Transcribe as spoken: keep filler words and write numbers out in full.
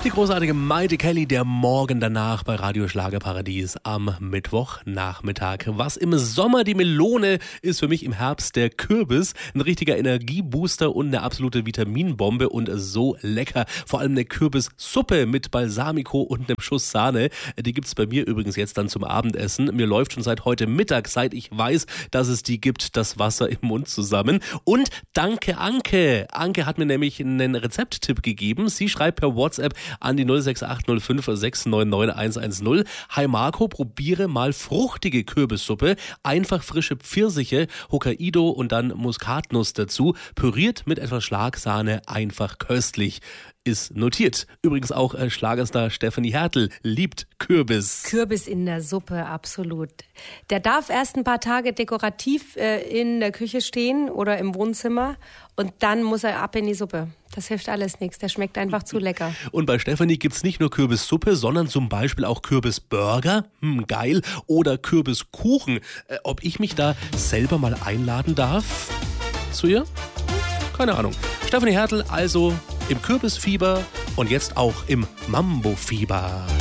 Die großartige Maite Kelly, der Morgen danach bei Radio Schlagerparadies am Mittwochnachmittag. Was im Sommer die Melone ist, für mich im Herbst der Kürbis. Ein richtiger Energiebooster und eine absolute Vitaminbombe und so lecker. Vor allem eine Kürbissuppe mit Balsamico und einem Schuss Sahne. Die gibt's bei mir übrigens jetzt dann zum Abendessen. Mir läuft schon seit heute Mittag, seit ich weiß, dass es die gibt, das Wasser im Mund zusammen. Und danke Anke. Anke hat mir nämlich einen Rezepttipp gegeben. Sie schreibt per WhatsApp an die null sechs acht null fünf sechs neun neun eins eins null. Hi Marco, probiere mal fruchtige Kürbissuppe. Einfach frische Pfirsiche, Hokkaido und dann Muskatnuss dazu. Püriert mit etwas Schlagsahne, einfach köstlich. Ist notiert. Übrigens auch äh, Schlagerstar Stefanie Hertel liebt Kürbis. Kürbis in der Suppe, absolut. Der darf erst ein paar Tage dekorativ äh, in der Küche stehen oder im Wohnzimmer und dann muss er ab in die Suppe. Das hilft alles nichts, der schmeckt einfach zu lecker. Und bei Stefanie gibt's nicht nur Kürbissuppe, sondern zum Beispiel auch Kürbisburger, hm, geil, oder Kürbiskuchen. Äh, ob ich mich da selber mal einladen darf zu ihr? Keine Ahnung. Stefanie Hertel also im Kürbisfieber und jetzt auch im Mambo-Fieber.